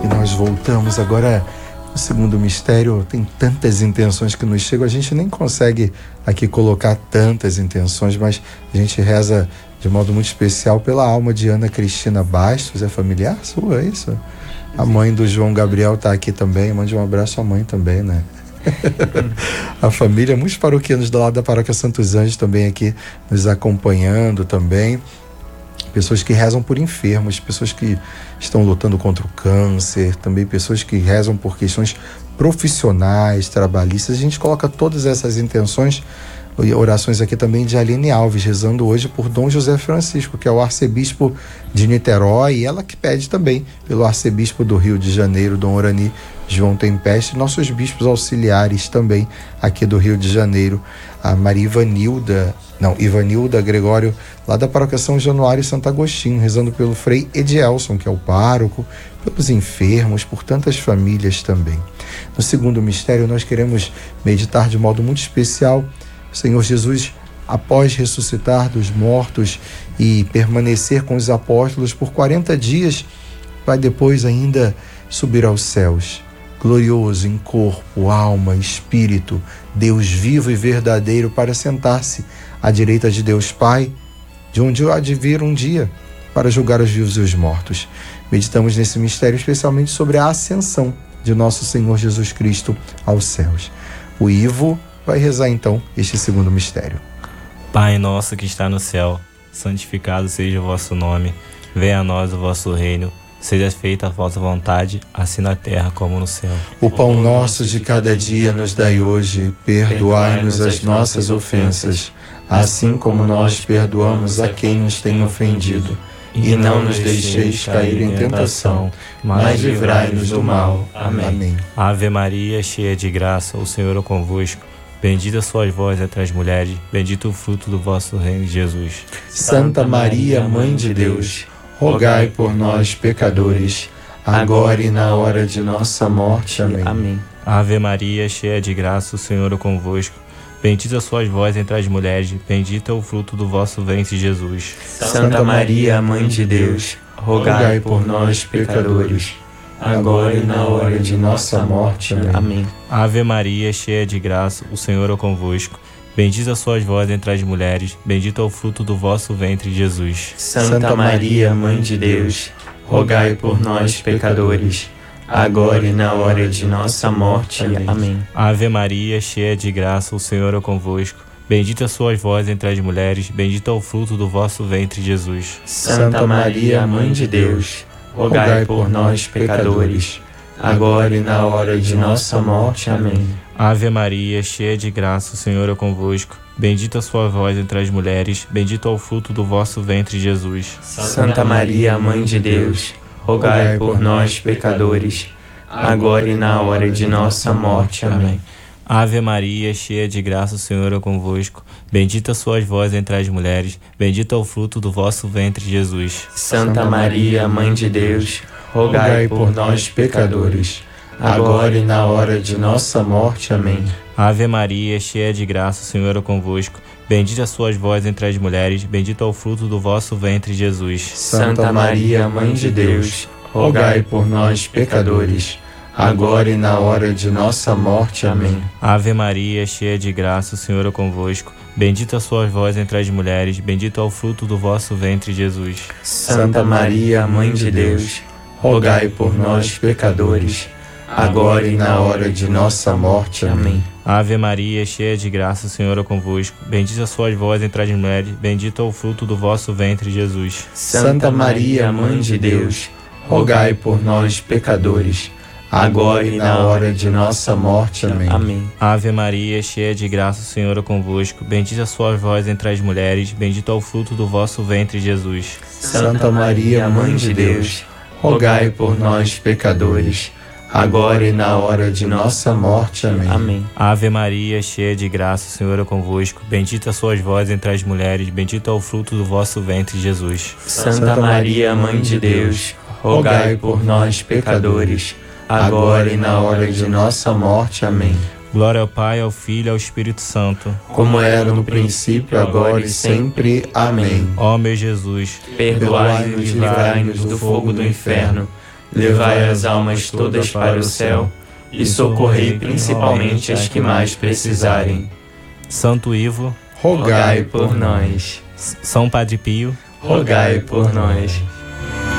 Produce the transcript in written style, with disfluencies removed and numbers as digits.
E nós voltamos agora. O segundo mistério tem tantas intenções que nos chegam, a gente nem consegue aqui colocar tantas intenções, mas a gente reza de modo muito especial pela alma de Ana Cristina Bastos. É familiar sua, é isso? A mãe do João Gabriel está aqui também. Mande um abraço à mãe também, né? A família, muitos paroquianos do lado da Paróquia Santos Anjos também aqui nos acompanhando também. Pessoas que rezam por enfermos, pessoas que estão lutando contra o câncer, também pessoas que rezam por questões profissionais, trabalhistas. A gente coloca todas essas intenções, orações aqui também de Aline Alves, rezando hoje por Dom José Francisco, que é o arcebispo de Niterói, e ela que pede também pelo arcebispo do Rio de Janeiro, Dom Orani João Tempeste, nossos bispos auxiliares também aqui do Rio de Janeiro, a Maria Ivanilda Gregório, lá da Paróquia São Januário e Santo Agostinho, rezando pelo Frei Edielson, que é o pároco, pelos enfermos, por tantas famílias também. No segundo mistério, nós queremos meditar de modo muito especial o Senhor Jesus, após ressuscitar dos mortos e permanecer com os apóstolos por 40 dias, vai depois ainda subir aos céus, glorioso em corpo, alma, espírito, Deus vivo e verdadeiro, para sentar-se à direita de Deus Pai, de onde há de vir um dia para julgar os vivos e os mortos. Meditamos nesse mistério especialmente sobre a ascensão de nosso Senhor Jesus Cristo aos céus. O Ivo vai rezar então este segundo mistério. Pai nosso que está no céu, santificado seja o vosso nome. Venha a nós o vosso reino. Seja feita a vossa vontade, assim na terra como no céu. O pão nosso de cada dia nos dai hoje. Perdoai-nos as nossas ofensas, assim como nós perdoamos a quem nos tem ofendido. E não nos deixeis cair em tentação, mas livrai-nos do mal. Amém. Ave Maria, cheia de graça, o Senhor é convosco. Bendita sois vós entre as mulheres, bendito o fruto do vosso reino, Jesus. Santa Maria, Mãe de Deus, rogai por nós, pecadores, agora e na hora de nossa morte. Amém. Ave Maria, cheia de graça, o Senhor é convosco. Bendita sois vós entre as mulheres, bendito é o fruto do vosso ventre, Jesus. Santa Maria, Mãe de Deus, rogai por nós, pecadores, agora e na hora de nossa morte. Amém. Ave Maria, cheia de graça, o Senhor é convosco. Bendita sois vós entre as mulheres, bendito é o fruto do vosso ventre, Jesus. Santa Maria, Mãe de Deus, rogai por nós, pecadores, agora e na hora de nossa morte. Amém. Ave Maria, cheia de graça, o Senhor é convosco. Bendita sois vós entre as mulheres, bendito é o fruto do vosso ventre, Jesus. Santa Maria, Mãe de Deus, rogai por nós, pecadores, agora e na hora de nossa morte. Amém. Ave Maria, cheia de graça, o Senhor é convosco. Bendita sois vós entre as mulheres, bendito é o fruto do vosso ventre, Jesus. Santa Maria, Mãe de Deus, rogai por nós, pecadores, agora e na hora de nossa morte. Amém. Ave Maria, cheia de graça, o Senhor é convosco. Bendita sois vós entre as mulheres, bendito é o fruto do vosso ventre, Jesus. Santa Maria, Mãe de Deus, rogai por nós, pecadores, agora e na hora de nossa morte. Amém. Ave Maria, cheia de graça, o Senhor é convosco. Bendita sois vós entre as mulheres, bendito é o fruto do vosso ventre, Jesus. Santa Maria, Mãe de Deus, rogai por nós, pecadores, agora e na hora de nossa morte. Amém. Ave Maria, cheia de graça, o Senhor é convosco. Bendita sois vós entre as mulheres, bendito é o fruto do vosso ventre, Jesus. Santa Maria, Mãe de Deus, rogai por nós, pecadores, agora e na hora de nossa morte. Amém. Ave Maria, cheia de graça, o Senhor é convosco. Bendita sois vós entre as mulheres, bendito é o fruto do vosso ventre, Jesus. Santa Maria, Mãe de Deus, rogai por nós, pecadores, agora e na hora de nossa morte. Amém. Ave Maria, cheia de graça, o Senhor é convosco. Bendita sois vós entre as mulheres, bendito é o fruto do vosso ventre, Jesus. Santa Maria, Mãe de Deus, rogai por nós, pecadores, agora e na hora de nossa morte. Amém. Ave Maria, cheia de graça, o Senhor é convosco. Bendita sois vós entre as mulheres, bendito é o fruto do vosso ventre, Jesus. Santa Maria, Mãe de Deus, rogai por nós, pecadores, agora e na hora de nossa morte. Amém. Glória ao Pai, ao Filho e ao Espírito Santo, como era no princípio, agora e sempre. Amém. Ó meu Jesus, perdoai-nos e livrai-nos do fogo do inferno, levai as almas todas para o céu e socorrei principalmente as que mais precisarem. Santo Ivo, rogai por nós. São Padre Pio, rogai por nós.